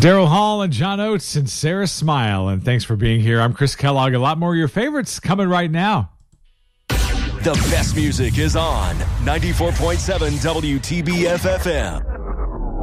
Daryl Hall and John Oates and Sarah Smile, and thanks for being here. I'm Chris Kellogg. A lot more of your favorites coming right now. The best music is on 94.7 WTBF FM.